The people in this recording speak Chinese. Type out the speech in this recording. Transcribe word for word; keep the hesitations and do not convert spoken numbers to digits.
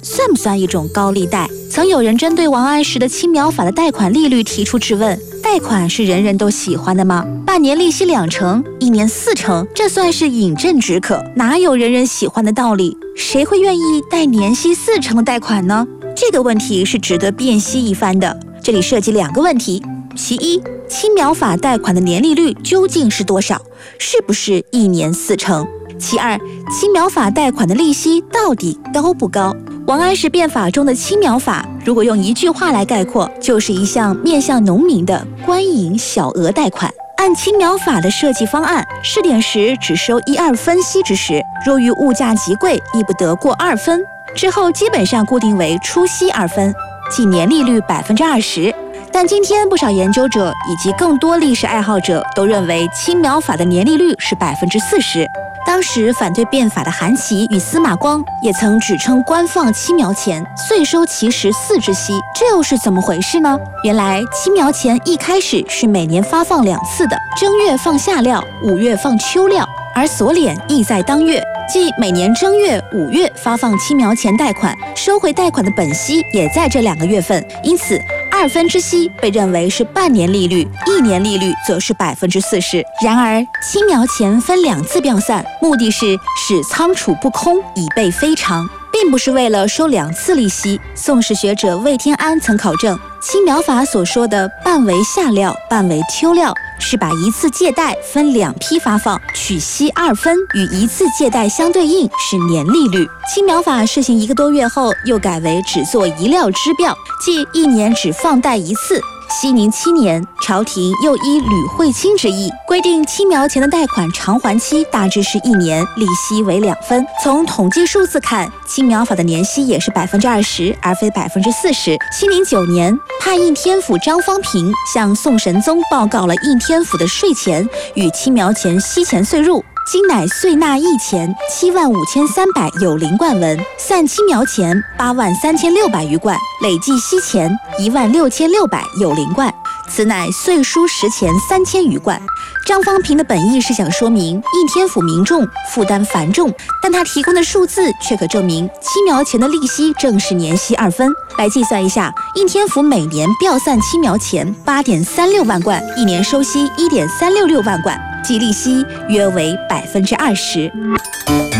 算不算一种高利贷？曾有人针对王安石的青苗法的贷款利率提出质问：贷款是人人都喜欢的吗？半年利息两成，一年四成，这算是饮鸩止渴，哪有人人喜欢的道理？谁会愿意贷年息四成的贷款呢？这个问题是值得辨析一番的。这里涉及两个问题：其一，青苗法贷款的年利率究竟是多少？是不是一年四成？其二，青苗法贷款的利息到底高不高？王安石变法中的青苗法，如果用一句话来概括，就是一项面向农民的官营小额贷款。按青苗法的设计方案，试点时只收一二分息之时，若遇物价极贵，亦不得过二分。之后基本上固定为初息二分，即年利率百分之二十。但今天不少研究者以及更多历史爱好者都认为青苗法的年利率是百分之四十。当时反对变法的韩琦与司马光也曾指称官放青苗钱，岁收其实四之息，这又是怎么回事呢？原来青苗钱一开始是每年发放两次的，正月放夏料，五月放秋料，而锁敛亦在当月，即每年正月、五月发放青苗钱贷款，收回贷款的本息也在这两个月份，因此二分之息被认为是半年利率，一年利率则是百分之四十。然而，青苗钱分两次调散，目的是使仓储不空，以备非常，并不是为了收两次利息。宋史学者魏天安曾考证，青苗法所说的半为夏料，半为秋料，是把一次借贷分两批发放，取息二分，与一次借贷相对应，是年利率。青苗法试行一个多月后，又改为只做一料支票，即一年只放贷一次。熙宁七年，朝廷又依吕惠卿之意，规定青苗钱的贷款偿还期大致是一年，利息为两分。从统计数字看，青苗法的年息也是百分之二十，而非百分之四十。熙宁九年，判应天府张方平向宋神宗报告了应天府的税钱与青苗钱息钱岁入。今乃岁纳役钱七万五千三百有零贯文，散青苗钱八万三千六百余贯，累计息钱一万六千六百有零贯，此乃岁输实钱三千余贯。张方平的本意是想说明应天府民众负担繁重，但他提供的数字却可证明青苗钱的利息正是年息二分。来计算一下，应天府每年调散青苗钱八点三六万贯，一年收息一点三六六万贯，即利息约为百分之二十。